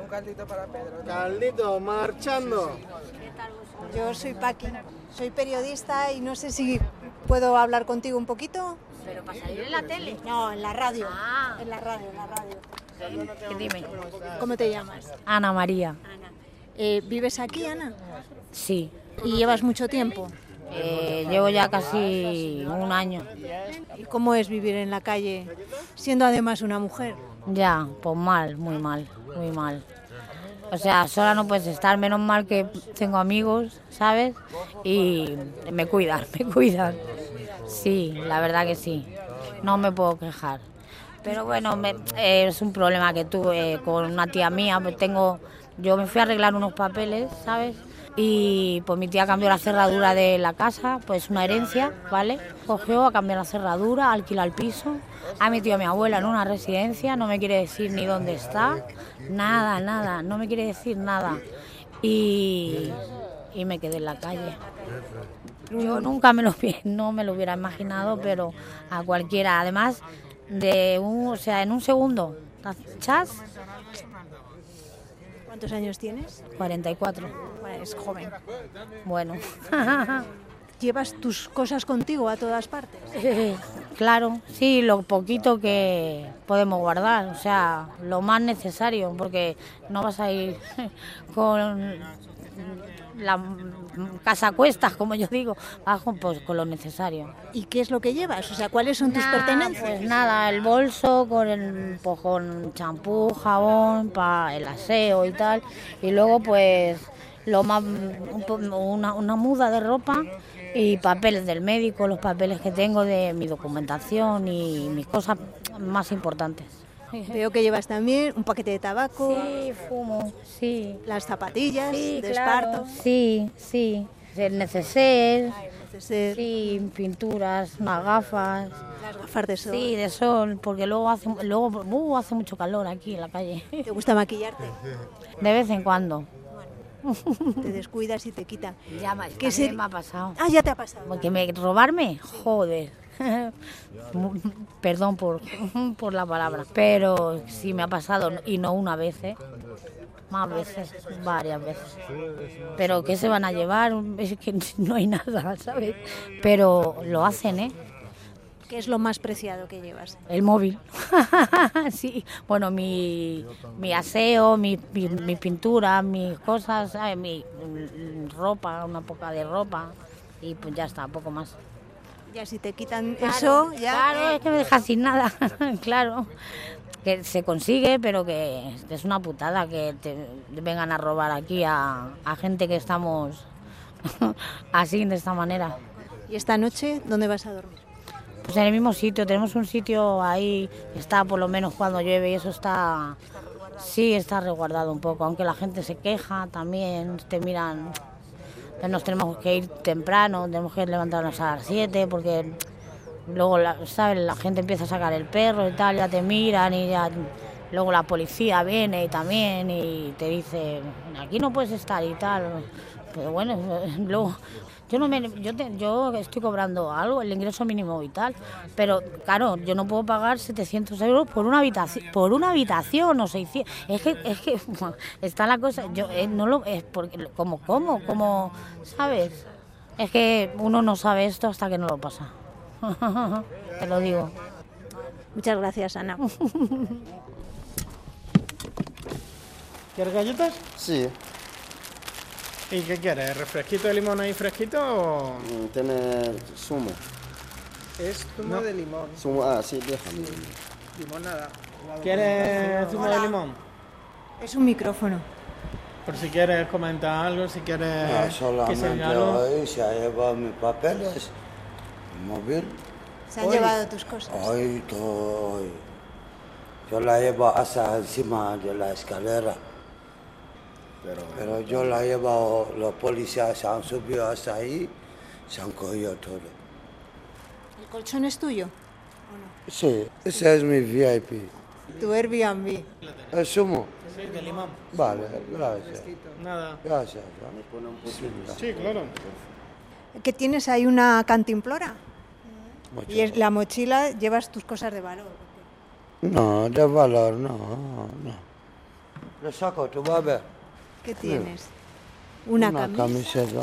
caldito para Pedro. Caldito, marchando. Yo soy Paqui, soy periodista y no sé si puedo hablar contigo un poquito. ¿Pero para salir en la tele? No, en la radio. Ah. En la radio. Dime. ¿Cómo te llamas? Ana María. Ana. ¿Vives aquí, Ana? Sí. ¿Y llevas mucho tiempo? Llevo ya casi un año. ¿Y cómo es vivir en la calle siendo además una mujer? Ya, pues mal, muy mal. O sea, sola no puedes estar, menos mal que tengo amigos, ¿sabes? Y me cuidan. Sí, la verdad que sí. No me puedo quejar. Pero bueno, es un problema que tuve con una tía mía. Yo me fui a arreglar unos papeles, ¿sabes? Y pues mi tía cambió la cerradura de la casa, pues una herencia, ¿vale? Cogió a cambiar la cerradura, alquila el piso, ha metido a mi abuela en una residencia, no me quiere decir ni dónde está, nada, no me quiere decir nada. Y me quedé en la calle. Yo nunca no me lo hubiera imaginado, pero a cualquiera, además en un segundo, ¿chas? ¿Cuántos años tienes? 44. Bueno, es joven. Bueno. ¿Llevas tus cosas contigo a todas partes? Claro, sí, lo poquito que podemos guardar, o sea, lo más necesario, porque no vas a ir con la casa a cuestas, como yo digo, bajo pues con lo necesario. ¿Y qué es lo que llevas? O sea, ¿cuáles son tus pertenencias? Pues nada, el bolso con champú, jabón, para el aseo y tal, y luego pues una muda de ropa y papeles del médico, los papeles que tengo de mi documentación y mis cosas más importantes. Veo que llevas también un paquete de tabaco. Sí, fumo, sí. Las zapatillas Sí, de claro. esparto. Sí. El neceser. Neceser. Sí, pinturas, unas gafas. Las gafas de sol. Sí, de sol, porque luego hace mucho calor aquí en la calle. ¿Te gusta maquillarte? De vez en cuando. Te descuidas y te quitan. Ya me ha pasado. Ah, ya te ha pasado. Porque robarme, joder. Perdón por la palabra, pero sí me ha pasado, y no una vez, más veces, varias veces. Pero ¿qué se van a llevar? Es que no hay nada, ¿sabes? Pero lo hacen, ¿Qué es lo más preciado que llevas? El móvil. Sí, bueno, mi aseo, mi pintura, mis cosas, ¿sabes? Mi ropa, una poca de ropa, y pues ya está, poco más. Ya si te quitan Claro, eso, ya... Claro, es que me dejas sin nada, claro. Que se consigue, pero que es una putada que te vengan a robar aquí a gente que estamos así, de esta manera. ¿Y esta noche dónde vas a dormir? Pues en el mismo sitio, tenemos un sitio ahí, está por lo menos cuando llueve y eso está... Sí, está resguardado un poco, aunque la gente se queja también, te miran... Nos tenemos que ir temprano, tenemos que levantarnos a las 7 porque luego, ¿sabes? La gente empieza a sacar el perro y tal, ya te miran y ya... Luego la policía viene y también y te dice, aquí no puedes estar y tal. Pero bueno, luego... Yo estoy cobrando algo, el ingreso mínimo vital, pero claro, yo no puedo pagar 700 euros por una habitación o 600. Es que está la cosa, yo no lo es porque como, ¿sabes? Es que uno no sabe esto hasta que no lo pasa. Te lo digo. Muchas gracias, Ana. ¿Quieres galletas? Sí. ¿Y qué quieres? ¿Refresquito de limón ahí fresquito o...? Tiene zumo. Es zumo de limón. Zumo, sí, déjame. Limón nada. ¿Quieres zumo de limón? Es un micrófono. Por si quieres comentar algo, si quieres... que Solamente se algo. hoy se ha llevado mis papeles, mi móvil. Se han llevado tus cosas. Hoy todo. Yo la llevo hasta encima de la escalera. Pero yo la he llevado, los policías se han subido hasta ahí, se han cogido todo. ¿El colchón es tuyo? Sí, ese es mi VIP. Tu Airbnb. ¿El zumo? Sí, de limón. Vale, gracias. Nada. Gracias. Sí, claro. ¿Que tienes ahí una cantimplora? Mucho. Y la mochila llevas tus cosas de valor. No, de valor, no. Le saco, tú vas a ver. ¿Qué tienes? Una camisa. camiseta.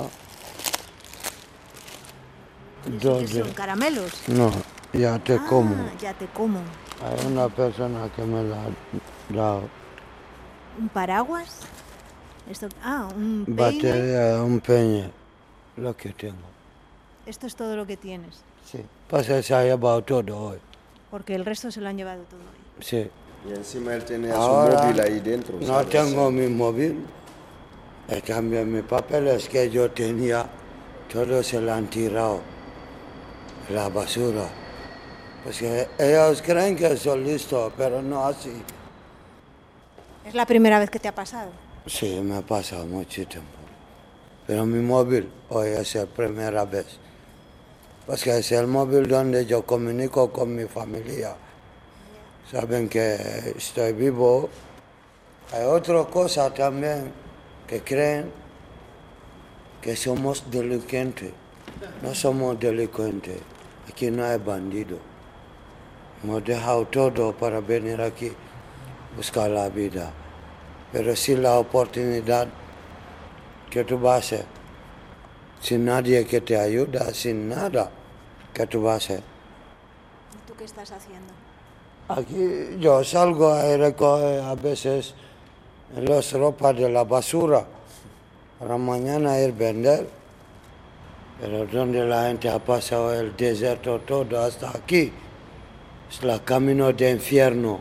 ¿Y eso qué son caramelos? No, ya te como. Ya te como. Hay una persona que me la ha dado. ¿Un paraguas? Esto, un peine. Batería, un peine, lo que tengo. Esto es todo lo que tienes. Sí. Pasa, se ha llevado todo hoy. Porque el resto se lo han llevado todo hoy. Sí. Y encima él tenía Ahora, su móvil ahí dentro. No ¿sabes? tengo mi móvil. Y también mis papeles que yo tenía, todos se lo han tirado a la basura. Pues que ellos creen que soy listo, pero no así. ¿Es la primera vez que te ha pasado? Sí, me ha pasado mucho tiempo. Pero mi móvil hoy es la primera vez. Pues que es el móvil donde yo comunico con mi familia. Saben que estoy vivo. Hay otra cosa también, que creen que somos delincuentes. No somos delincuentes. Aquí no hay bandido. Hemos dejado todo para venir aquí, buscar la vida. Pero sin la oportunidad que tú vas a hacer, sin nadie que te ayuda, sin nada que tú vas a hacer. ¿Tú qué estás haciendo? Aquí yo salgo a recoger a veces las ropas de la basura para mañana ir a vender. Pero donde la gente ha pasado el desierto todo hasta aquí, es el camino de infierno.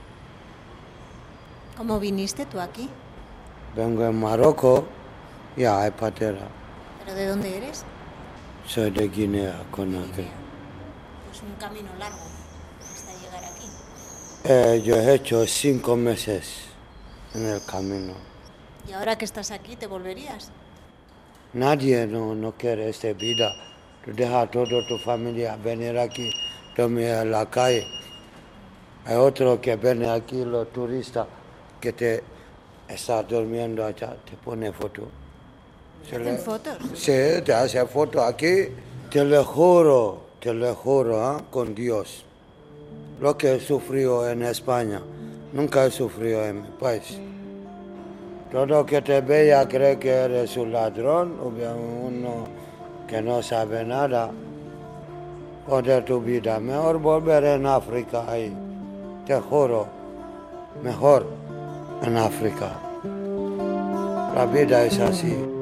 ¿Cómo viniste tú aquí? Vengo en Marruecos y hay patera. ¿Pero de dónde eres? Soy de Guinea, Conakry. Pues un camino largo hasta llegar aquí. Yo he hecho 5 meses en el camino. ¿Y ahora que estás aquí te volverías? Nadie no quiere esta vida. Tú dejas toda tu familia venir aquí, dormir en la calle. Hay otro que viene aquí, los turistas, que te está durmiendo allá, te pone foto. ¿Hacen fotos? Sí, te hace foto aquí. Te lo juro, con Dios. Lo que he sufrido en España, nunca he sufrido en mi país. Todo que te vea cree que eres un ladrón, o bien uno que no sabe nada. Joder tu vida. Mejor volver en África ahí. Te juro. Mejor en África. La vida es así.